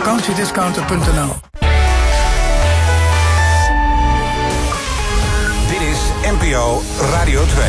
vakantiediscounter.nl. Dit is NPO Radio 2.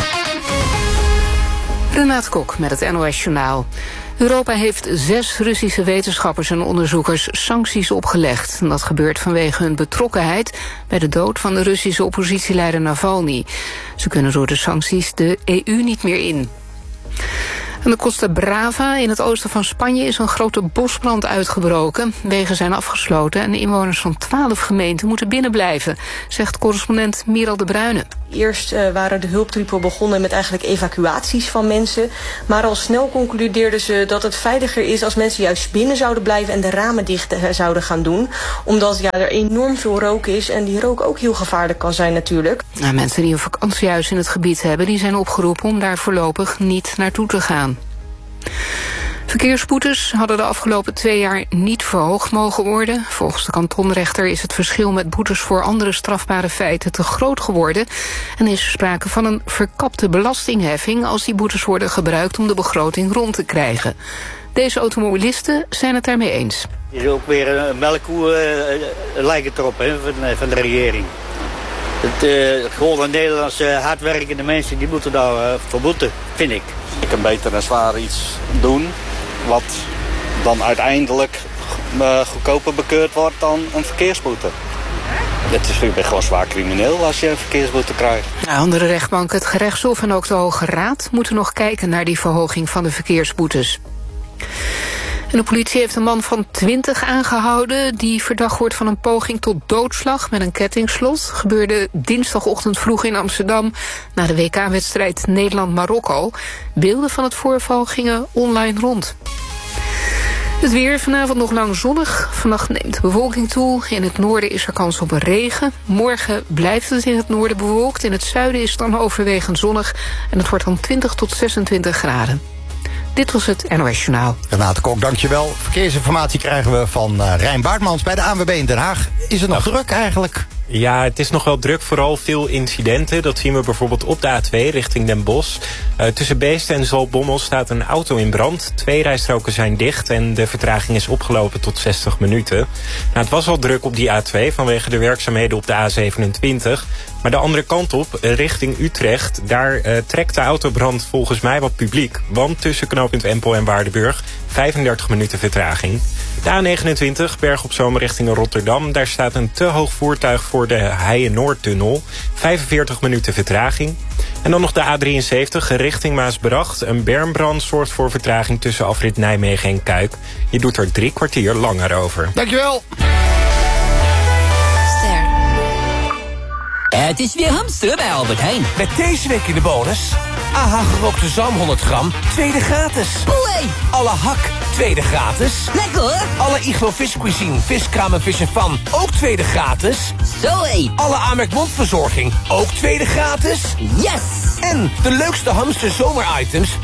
Renate Kok met het NOS Journaal. Europa heeft 6 Russische wetenschappers en onderzoekers sancties opgelegd. En dat gebeurt vanwege hun betrokkenheid bij de dood van de Russische oppositieleider Navalny. Ze kunnen door de sancties de EU niet meer in. Aan de Costa Brava in het oosten van Spanje is een grote bosbrand uitgebroken. Wegen zijn afgesloten en de inwoners van 12 gemeenten moeten binnenblijven, zegt correspondent Miral de Bruyne. Eerst waren de hulptroepen begonnen met eigenlijk evacuaties van mensen. Maar al snel concludeerden ze dat het veiliger is als mensen juist binnen zouden blijven en de ramen dicht zouden gaan doen. Omdat er enorm veel rook is en die rook ook heel gevaarlijk kan zijn natuurlijk. Nou, mensen die een vakantiehuis in het gebied hebben, die zijn opgeroepen om daar voorlopig niet naartoe te gaan. Verkeersboetes hadden de afgelopen 2 jaar niet verhoogd mogen worden. Volgens de kantonrechter is het verschil met boetes voor andere strafbare feiten te groot geworden. En is er sprake van een verkapte belastingheffing als die boetes worden gebruikt om de begroting rond te krijgen. Deze automobilisten zijn het daarmee eens. Het is ook weer een melkkoe, lijkt het erop van de regering. Het gewone Nederlandse hardwerkende mensen die moeten daar voor boeten, vind ik. Ik kan beter en zwaar iets doen wat dan uiteindelijk goedkoper bekeurd wordt dan een verkeersboete. Het is natuurlijk gewoon zwaar crimineel als je een verkeersboete krijgt. Andere rechtbanken, het gerechtshof en ook de Hoge Raad moeten nog kijken naar die verhoging van de verkeersboetes. En de politie heeft een man van 20 aangehouden die verdacht wordt van een poging tot doodslag met een kettingslot. Gebeurde dinsdagochtend vroeg in Amsterdam na de WK-wedstrijd Nederland-Marokko. Beelden van het voorval gingen online rond. Het weer vanavond nog lang zonnig. Vannacht neemt de bewolking toe. In het noorden is er kans op regen. Morgen blijft het in het noorden bewolkt. In het zuiden is het dan overwegend zonnig. En het wordt dan 20 tot 26 graden. Dit was het NOS Journaal. Renate Kok, dankjewel. Verkeersinformatie krijgen we van Rijn Baartmans bij de ANWB in Den Haag. Is het nog druk eigenlijk? Ja, het is nog wel druk. Vooral veel incidenten. Dat zien we bijvoorbeeld op de A2 richting Den Bosch. Tussen Beest en Zaltbommel staat een auto in brand. 2 rijstroken zijn dicht en de vertraging is opgelopen tot 60 minuten. Nou, het was al druk op die A2 vanwege de werkzaamheden op de A27. Maar de andere kant op, richting Utrecht, daar trekt de autobrand volgens mij wat publiek. Want tussen knooppunt Empel en Waardenburg 35 minuten vertraging. De A29, Berg op Zoom richting Rotterdam. Daar staat een te hoog voertuig voor de Heijen-Noordtunnel. 45 minuten vertraging. En dan nog de A73 richting Maasbracht. Een bermbrand zorgt voor vertraging tussen afrit Nijmegen en Kuik. Je doet er 3 kwartier langer over. Dankjewel. Het is weer hamsteren bij Albert Heijn. Met deze week in de bonus: AHA gerookte zalm 100 gram, tweede gratis. Boei! Alle hak, tweede gratis. Lekker hoor! Alle Iglo Fish Cuisine, viskraam en Fish & Fan, ook tweede gratis. Zoé! Alle Amerk mondverzorging, ook tweede gratis. Yes! En de leukste hamster zomeritems